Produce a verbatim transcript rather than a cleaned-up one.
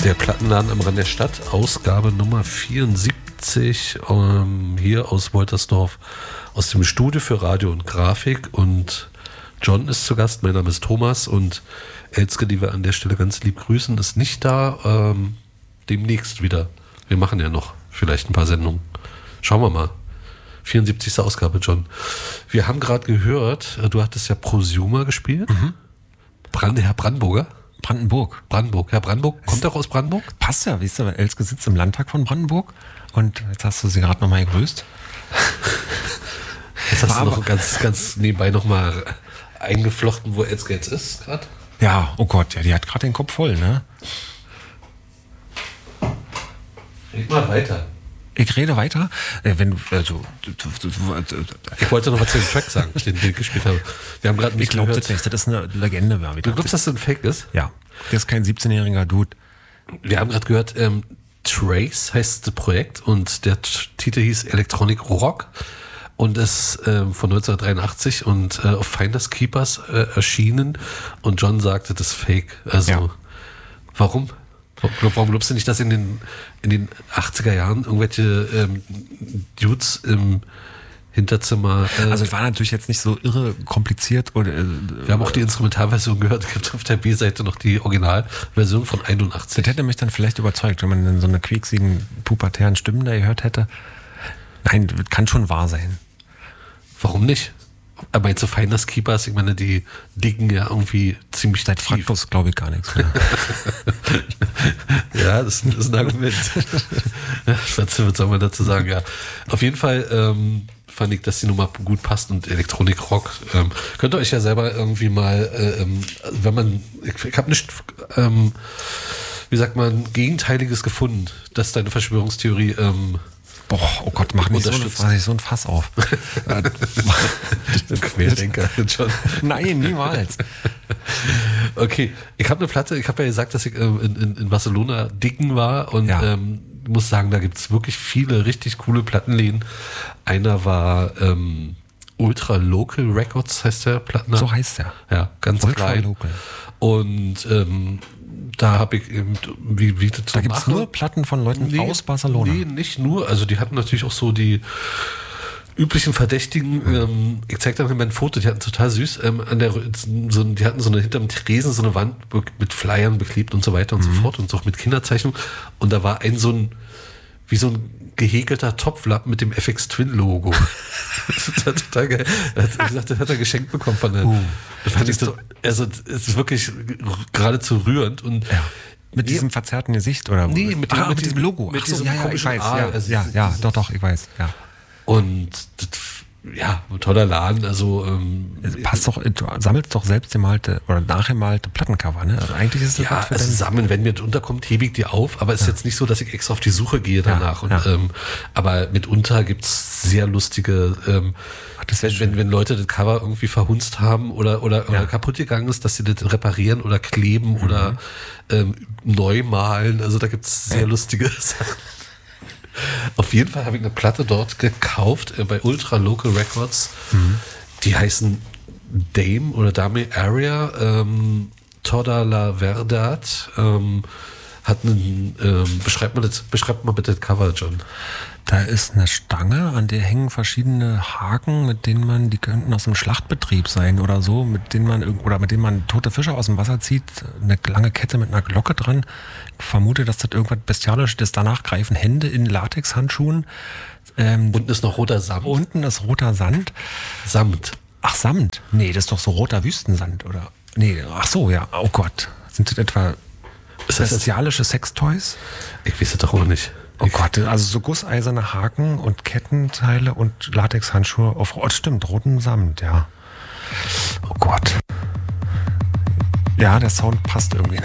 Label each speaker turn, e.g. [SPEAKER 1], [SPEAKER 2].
[SPEAKER 1] Der Plattenladen am Rand der Stadt, Ausgabe Nummer vierundsiebzig, ähm, hier aus Woltersdorf, aus dem Studio für Radio und Grafik. Und John ist zu Gast, mein Name ist Thomas und Elske, die wir an der Stelle ganz lieb grüßen, ist nicht da. Ähm, demnächst wieder. Wir machen ja noch vielleicht ein paar Sendungen. Schauen wir mal. vierundsiebzigste Ausgabe, John. Wir haben gerade gehört, du hattest ja Prosumer gespielt. Mhm. Brand, Herr Brandenburger?
[SPEAKER 2] Brandenburg.
[SPEAKER 1] Brandenburg. Herr Brandenburg, kommt doch aus Brandenburg?
[SPEAKER 2] Passt ja, weißt du, weil Elske sitzt im Landtag von Brandenburg und jetzt hast du sie gerade nochmal gegrüßt.
[SPEAKER 1] Jetzt hast du noch ganz, ganz nebenbei nochmal eingeflochten, wo Elske jetzt ist gerade.
[SPEAKER 2] Ja, oh Gott, ja, die hat gerade den Kopf voll, ne?
[SPEAKER 1] Red mal weiter.
[SPEAKER 2] Ich rede weiter. Äh, wenn du, also,
[SPEAKER 1] ich wollte noch was zu dem Track sagen, den wir gespielt haben. Wir haben gerade
[SPEAKER 2] Ich glaube das nicht, das ist eine Legende.
[SPEAKER 1] Du glaubst, dass das ein Fake ist?
[SPEAKER 2] Ja, der ist kein siebzehnjähriger Dude.
[SPEAKER 1] Wir haben gerade gehört, ähm, Trace heißt das Projekt und der T- Titel hieß Electronic Rock und ist ähm, von neunzehnhundertdreiundachtzig und äh, auf Finders Keepers äh, erschienen und John sagte, das ist Fake. Also, ja. Warum? Warum glaubst du nicht, dass in den, in den achtziger Jahren irgendwelche ähm, Dudes im Hinterzimmer... Äh,
[SPEAKER 2] also es war natürlich jetzt nicht so irre kompliziert. Oder, äh,
[SPEAKER 1] wir haben auch die Instrumentalversion gehört. Es gibt auf der B-Seite noch die Originalversion von einundachtzig.
[SPEAKER 2] Das hätte mich dann vielleicht überzeugt, wenn man dann so eine quieksigen, pubertären Stimmen da gehört hätte. Nein, das kann schon wahr sein.
[SPEAKER 1] Warum nicht? Aber jetzt so Finders Keepers, ich meine, die dicken ja irgendwie ziemlich
[SPEAKER 2] Seit Frankfurt glaube ich gar nichts mehr.
[SPEAKER 1] Ja, das ist ein Argument. Was soll man dazu sagen? Ja, auf jeden Fall ähm, fand ich, dass die Nummer gut passt und Electronic Rock. Ähm, könnt ihr euch ja selber irgendwie mal, äh, ähm, wenn man, ich, ich habe nicht, ähm, wie sagt man, Gegenteiliges gefunden, dass deine Verschwörungstheorie ähm,
[SPEAKER 2] Boah, oh Gott, mach nicht so, ein, so ein Fass auf.
[SPEAKER 1] Querdenker schon.
[SPEAKER 2] Nein, niemals.
[SPEAKER 1] Okay, ich habe eine Platte, ich habe ja gesagt, dass ich ähm, in, in Barcelona dicken war und
[SPEAKER 2] ja.
[SPEAKER 1] ähm, muss sagen, da gibt es wirklich viele richtig coole Plattenläden. Einer war ähm, Ultra Local Records, heißt der Plattenladen.
[SPEAKER 2] So heißt der.
[SPEAKER 1] Ja, ganz
[SPEAKER 2] Ultra
[SPEAKER 1] klein.
[SPEAKER 2] Local.
[SPEAKER 1] Und ähm, da habe ich eben, wie, wie das
[SPEAKER 2] Da gibt es nur Platten von Leuten
[SPEAKER 1] nee,
[SPEAKER 2] aus Barcelona.
[SPEAKER 1] Nee, nicht nur. Also die hatten natürlich auch so die üblichen Verdächtigen. Mhm. Ähm, ich zeig dir mal mein Foto, die hatten total süß. Ähm, an der, so, die hatten so eine hinterm Tresen so eine Wand mit Flyern beklebt und so weiter und mhm. so fort und so auch mit Kinderzeichnung. Und da war ein so ein, wie so ein gehäkelter Topflappen mit dem F X Twin Logo. Das war total geil. Er hat gesagt, das hat er geschenkt bekommen von der. Uh, das fand ich so, also es ist wirklich geradezu rührend und
[SPEAKER 2] ja. Mit nee, diesem verzerrten Gesicht oder?
[SPEAKER 1] Nee, mit, dem,
[SPEAKER 2] ah,
[SPEAKER 1] mit,
[SPEAKER 2] mit diesem Logo.
[SPEAKER 1] Mit
[SPEAKER 2] Ach so,
[SPEAKER 1] diesem
[SPEAKER 2] ja, ja, ich weiß.
[SPEAKER 1] A,
[SPEAKER 2] ja,
[SPEAKER 1] also
[SPEAKER 2] ja,
[SPEAKER 1] dieses,
[SPEAKER 2] ja, doch, doch, ich weiß. Ja.
[SPEAKER 1] Und das, ja, ein toller Laden. Also ähm,
[SPEAKER 2] passt doch, du sammelst doch selbst gemalte oder nachgemalte Plattencover, ne? Also eigentlich ist das
[SPEAKER 1] ja, also sammeln, wenn mir das unterkommt, hebe ich die auf, aber es ist ja. jetzt nicht so, dass ich extra auf die Suche gehe danach. Ja, und, ja. Ähm, aber mitunter gibt es sehr lustige, ähm, Ach, das wenn, wenn, wenn Leute das Cover irgendwie verhunzt haben oder, oder, ja. oder kaputt gegangen ist, dass sie das reparieren oder kleben mhm. oder ähm, neu malen. Also da gibt es sehr ja. lustige Sachen. Auf jeden Fall habe ich eine Platte dort gekauft äh, bei Ultra Local Records. Mhm. Die heißen Dame oder Dame Area. Ähm, Toda la Verdad. Ähm, hat einen, ähm, beschreibt, mal das, beschreibt mal bitte das Cover, John.
[SPEAKER 2] Da ist eine Stange, an der hängen verschiedene Haken, mit denen man, die könnten aus dem Schlachtbetrieb sein oder so, mit denen man oder mit denen man tote Fische aus dem Wasser zieht. Eine lange Kette mit einer Glocke dran. Ich vermute, dass das irgendwas Bestialisches ist. Danach greifen Hände in Latexhandschuhen.
[SPEAKER 1] Ähm, unten ist noch roter Samt.
[SPEAKER 2] Unten ist roter Sand.
[SPEAKER 1] Samt.
[SPEAKER 2] Ach, Samt. Nee, das ist doch so roter Wüstensand, oder? Nee, ach so, ja. Oh Gott. Sind das etwa bestialische Sextoys?
[SPEAKER 1] Ich weiß es doch auch nicht.
[SPEAKER 2] Oh Gott, also so gusseiserne Haken und Kettenteile und Latexhandschuhe auf, oh, stimmt, roten Samt, ja. Oh Gott. Ja, der Sound passt irgendwie.